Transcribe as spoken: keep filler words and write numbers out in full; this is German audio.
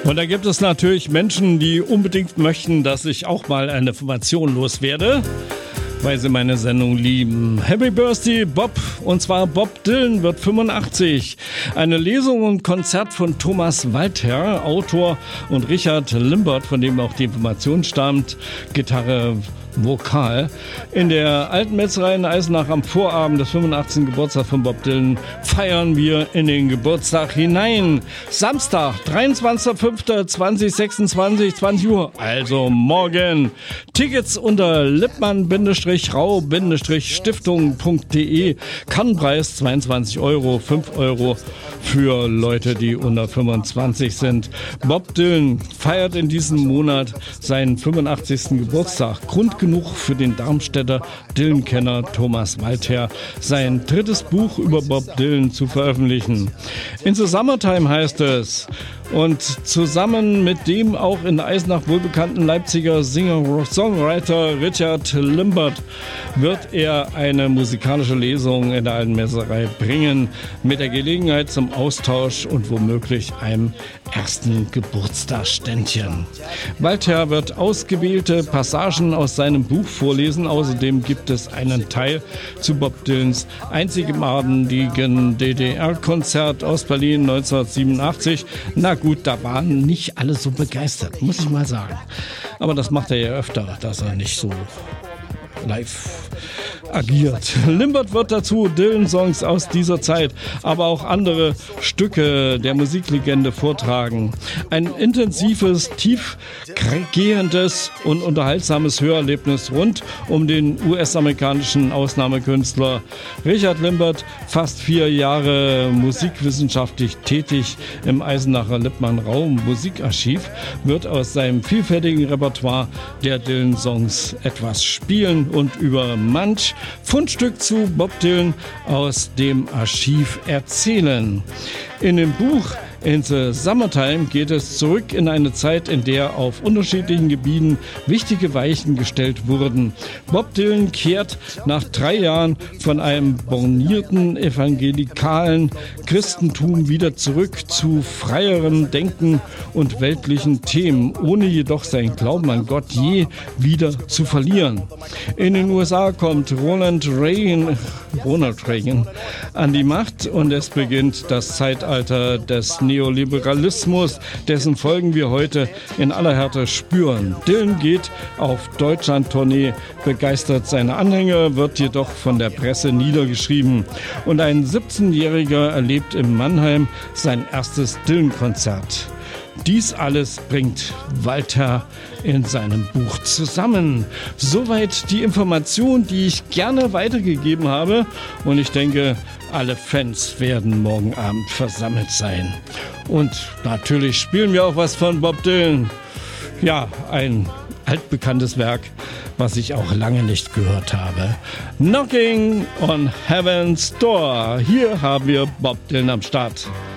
Und da gibt es natürlich Menschen, die unbedingt möchten, dass ich auch mal eine Information loswerde, weil sie meine Sendung lieben. Happy Birthday, Bob. Und zwar Bob Dylan wird fünfundachtzig. Eine Lesung und Konzert von Thomas Walther, Autor, und Richard Limbert, von dem auch die Information stammt, Gitarre, Vokal. In der Alten Metzgerei in Eisenach am Vorabend des fünfundachtzigsten Geburtstags von Bob Dylan feiern wir in den Geburtstag hinein. Samstag, dreiundzwanzigster fünfter zweitausendsechsundzwanzig, zwanzig Uhr, also morgen. Tickets unter lippmann-rau-stiftung punkt de. Kannpreis zweiundzwanzig Euro, fünf Euro für Leute, die unter fünfundzwanzig sind. Bob Dylan feiert in diesem Monat seinen fünfundachtzigsten Geburtstag. Grund genug für den Darmstädter Dylan-Kenner Thomas Walther, sein drittes Buch über Bob Dylan zu veröffentlichen. In the Summertime heißt es. Und zusammen mit dem auch in Eisenach wohlbekannten Leipziger Singer-Songwriter Richard Limbert wird er eine musikalische Lesung in der Alten Metzgerei bringen, mit der Gelegenheit zum Austausch und womöglich einem ersten Geburtstagsständchen. Walther wird ausgewählte Passagen aus seinem Buch vorlesen. Außerdem gibt es einen Teil zu Bob Dylans einzigartigen D D R-Konzert aus Berlin neunzehnhundertsiebenundachtzig. Na gut, da waren nicht alle so begeistert, muss ich mal sagen. Aber das macht er ja öfter, dass er nicht so live agiert. Limbert wird dazu Dylan-Songs aus dieser Zeit, aber auch andere Stücke der Musiklegende vortragen. Ein intensives, tiefgehendes und unterhaltsames Hörerlebnis rund um den U S-amerikanischen Ausnahmekünstler Richard Limbert, fast vier Jahre musikwissenschaftlich tätig im Eisenacher Lippmann-Rau-Musikarchiv, wird aus seinem vielfältigen Repertoire der Dylan-Songs etwas spielen und über manch Fundstück zu Bob Dylan aus dem Archiv erzählen. In dem Buch In the Summertime geht es zurück in eine Zeit, in der auf unterschiedlichen Gebieten wichtige Weichen gestellt wurden. Bob Dylan kehrt nach drei Jahren von einem bornierten evangelikalen Christentum wieder zurück zu freierem Denken und weltlichen Themen, ohne jedoch seinen Glauben an Gott je wieder zu verlieren. In den U S A kommt Ronald Reagan, Ronald Reagan an die Macht und es beginnt das Zeitalter des Neoliberalismus, dessen Folgen wir heute in aller Härte spüren. Dylan geht auf Deutschland-Tournee, begeistert seine Anhänger, wird jedoch von der Presse niedergeschrieben. Und ein siebzehnjähriger erlebt in Mannheim sein erstes Dylan-Konzert. Dies alles bringt Walther in seinem Buch zusammen. Soweit die Information, die ich gerne weitergegeben habe. Und ich denke, alle Fans werden morgen Abend versammelt sein. Und natürlich spielen wir auch was von Bob Dylan. Ja, ein altbekanntes Werk, was ich auch lange nicht gehört habe. Knocking on Heaven's Door. Hier haben wir Bob Dylan am Start.